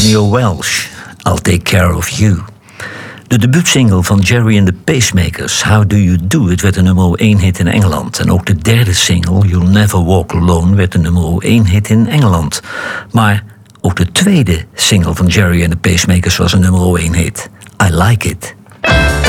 Antonio Welsh, I'll Take Care of You. De debuutsingle van Gerry and the Pacemakers, How Do You Do It, werd de nummer 1 hit in Engeland. En ook de derde single, You'll Never Walk Alone, werd de nummer 1 hit in Engeland. Maar ook de tweede single van Gerry and the Pacemakers was een nummer 1 hit. I Like It.